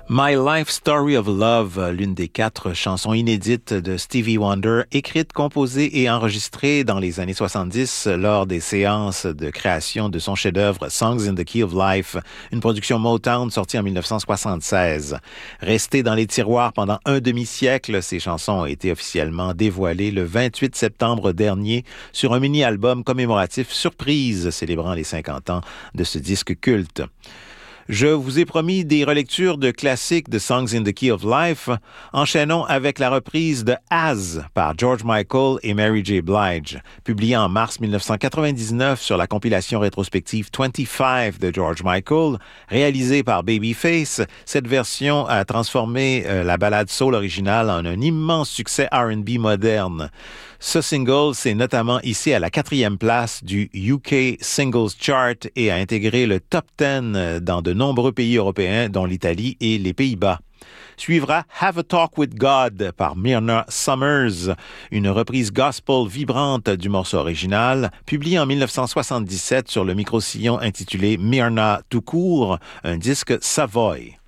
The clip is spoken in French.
My Life Story of Love, l'une des 4 chansons inédites de Stevie Wonder, écrites, composées et enregistrées dans les années 70 lors des séances de création de son chef-d'œuvre Songs in the Key of Life, une production Motown sortie en 1976. Restées dans les tiroirs pendant un demi-siècle, ces chansons ont été officiellement dévoilées le 28 septembre dernier sur un mini-album commémoratif surprise célébrant les 50 ans de ce disque culte. Je vous ai promis des relectures de classiques de Songs in the Key of Life. Enchaînons avec la reprise de As par George Michael et Mary J. Blige, publiée en mars 1999 sur la compilation rétrospective 25 de George Michael, réalisée par Babyface. Cette version a transformé la ballade soul originale en un immense succès R&B moderne. Ce single s'est notamment hissé à la 4e place du UK Singles Chart et a intégré le top 10 dans de nombreux pays européens, dont l'Italie et les Pays-Bas. Suivra Have a Talk with God par Myrna Summers, une reprise gospel vibrante du morceau original, publié en 1977 sur le micro-sillon intitulé Myrna tout court, un disque Savoy.